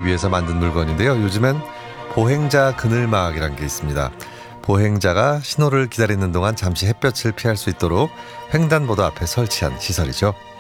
위해서 만든 물건인데요. 요즘엔 보행자 그늘막이라는 게 있습니다. 보행자가 신호를 기다리는 동안 잠시 햇볕을 피할 수 있도록 횡단보도 앞에 설치한 시설이죠.